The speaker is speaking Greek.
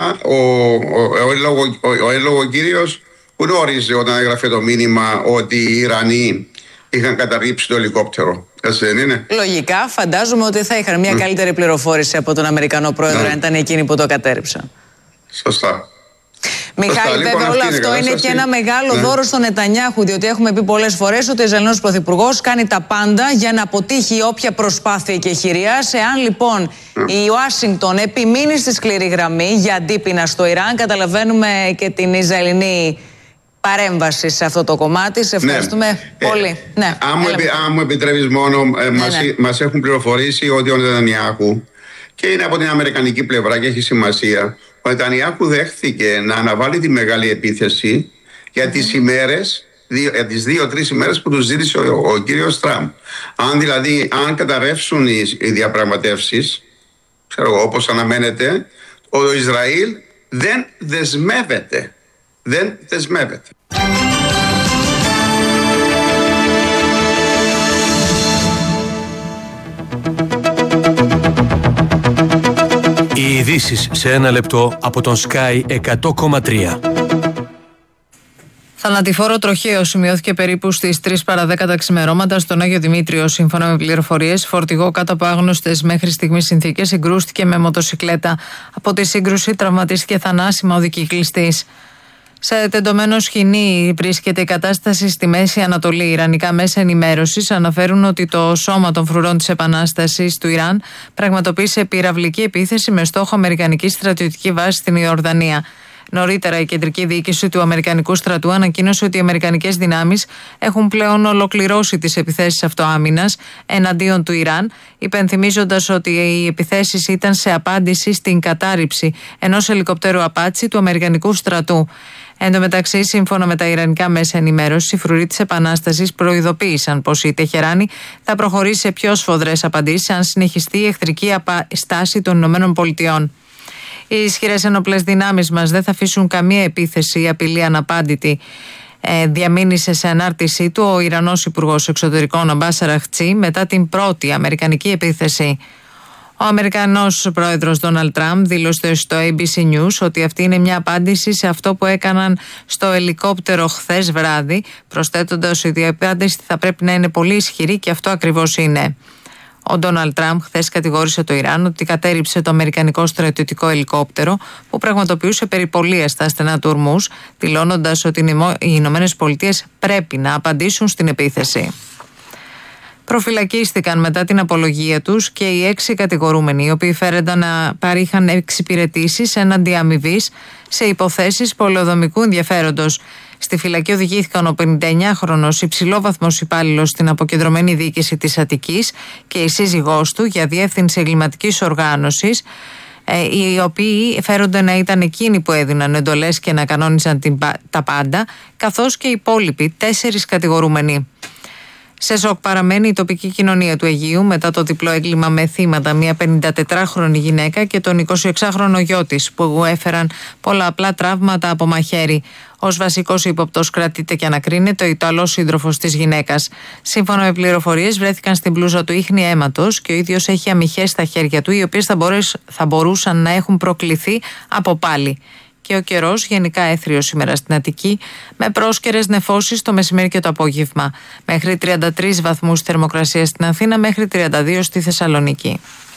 Αλλά ο έλογο κύριος γνώριζε όταν έγραφε το μήνυμα ότι οι Ιρανοί είχαν καταρρύψει το ελικόπτερο. Έτσι δεν είναι? Λογικά φαντάζομαι ότι θα είχαν μια καλύτερη πληροφόρηση από τον Αμερικανό πρόεδρο αν ήταν εκείνοι που το κατέρριψαν. Σωστά. Μιχάλη, βέβαια, όλο αυτό είναι και ένα μεγάλο δώρο στον Νετανιάχου, διότι έχουμε πει πολλές φορές ότι ο Ισραηλινός Πρωθυπουργός κάνει τα πάντα για να αποτύχει όποια προσπάθεια και χειρίας. Εάν λοιπόν η Ουάσιγκτον επιμείνει στη σκληρή γραμμή για αντίπεινα στο Ιράν, καταλαβαίνουμε και την Ισραηλινή παρέμβαση σε αυτό το κομμάτι. Σε ευχαριστούμε πολύ. Αν μου επιτρέπεις μόνο, μας έχουν πληροφορήσει ότι ο Νετανιάχου, και είναι από την αμερικανική πλευρά και έχει σημασία, ο Νετανιάχου δέχθηκε να αναβάλει τη μεγάλη επίθεση για τις ημέρες, τις 2-3 ημέρες που του ζήτησε ο κύριος Τραμπ. Αν καταρρεύσουν οι διαπραγματεύσεις, όπως αναμένεται, ο Ισραήλ δεν δεσμεύεται. Οι ειδήσεις σε ένα λεπτό από τον Sky 100,3. Θανατηφόρο τροχαίο σημειώθηκε περίπου στις 3 παρα 10 τα ξημερώματα στον Άγιο Δημήτριο. Σύμφωνα με πληροφορίες, φορτηγό κάτω από άγνωστες μέχρι στιγμής συνθήκες συγκρούστηκε με μοτοσικλέτα. Από τη σύγκρουση τραυματίστηκε θανάσιμα ο δικυκλιστής. Σε τεντωμένο σκηνή βρίσκεται η κατάσταση στη Μέση Ανατολή. Ιρανικά μέσα ενημέρωσης αναφέρουν ότι το Σώμα των Φρουρών της Επανάστασης του Ιράν πραγματοποίησε πυραυλική επίθεση με στόχο αμερικανική στρατιωτική βάση στην Ιορδανία. Νωρίτερα, η κεντρική διοίκηση του Αμερικανικού στρατού ανακοίνωσε ότι οι αμερικανικές δυνάμεις έχουν πλέον ολοκληρώσει τις επιθέσεις αυτοάμυνας εναντίον του Ιράν, υπενθυμίζοντας ότι οι επιθέσεις ήταν σε απάντηση στην κατάρριψη ενός ελικοπτέρου Απάτσι του Αμερικανικού στρατού. Εν τω μεταξύ, σύμφωνα με τα ιρανικά μέσα ενημέρωσης, οι φρουροί της Επανάστασης προειδοποίησαν πως η Τεχεράνη θα προχωρήσει σε πιο σφοδρές απαντήσεις αν συνεχιστεί η εχθρική στάση των ΗΠΑ. Οι ισχυρές ενόπλες δυνάμεις μας δεν θα αφήσουν καμία επίθεση ή απειλή αναπάντητη, διαμήνυσε σε ανάρτησή του ο Ιρανός Υπουργός Εξωτερικών Αμπάς Αραχτσί μετά την πρώτη αμερικανική επίθεση. Ο Αμερικανός πρόεδρος Ντόναλντ Τραμπ δήλωσε στο ABC News ότι αυτή είναι μια απάντηση σε αυτό που έκαναν στο ελικόπτερο χθες βράδυ, προσθέτοντας ότι η απάντηση θα πρέπει να είναι πολύ ισχυρή και αυτό ακριβώς είναι. Ο Ντόναλντ Τραμπ χθες κατηγόρησε το Ιράν ότι κατέρριψε το αμερικανικό στρατιωτικό ελικόπτερο που πραγματοποιούσε περιπολία στα στενά του Ορμούς, δηλώνοντας ότι οι Ηνωμένες Πολιτείες πρέπει να απαντήσουν στην επίθεση. Προφυλακίστηκαν μετά την απολογία τους και οι 6 κατηγορούμενοι, οι οποίοι φέρονταν να παρήχαν εξυπηρετήσεις έναντι αμοιβής σε υποθέσεις πολεοδομικού ενδιαφέροντος. Στη φυλακή οδηγήθηκαν ο 59χρονος υψηλόβαθμος υπάλληλος στην αποκεντρωμένη διοίκηση της Αττικής και η σύζυγός του για διεύθυνση εγκληματικής οργάνωσης, οι οποίοι φέρονται να ήταν εκείνοι που έδιναν εντολές και να κανόνιζαν τα πάντα, καθώς και οι υπόλοιποι 4 κατηγορούμενοι. Σε σοκ παραμένει η τοπική κοινωνία του Αιγείου μετά το διπλό έγκλημα με θύματα μια 54χρονη γυναίκα και τον 26χρονο γιο της που έφεραν πολλαπλά τραύματα από μαχαίρι. Ως βασικός ύποπτος κρατείται και ανακρίνεται ο Ιταλός σύντροφος της γυναίκας. Σύμφωνα με πληροφορίες, βρέθηκαν στην μπλούζα του ίχνη αίματος και ο ίδιος έχει αμυχές στα χέρια του, οι οποίες θα μπορούσαν να έχουν προκληθεί από πάλι. Και ο καιρός γενικά έθριος σήμερα στην Αττική, με πρόσκαιρες νεφώσεις το μεσημέρι και το απόγευμα. Μέχρι 33 βαθμούς θερμοκρασία στην Αθήνα, μέχρι 32 στη Θεσσαλονίκη.